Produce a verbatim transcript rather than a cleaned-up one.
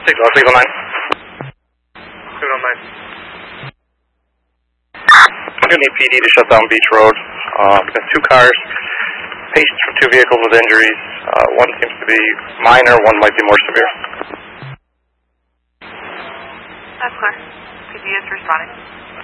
Signal three one nine. three one nine. I'm going to need P D to shut down Beach Road. Uh, we've got two cars, patients from two vehicles with injuries. Uh, one seems to be minor, one might be more severe. That's clear. P D is responding.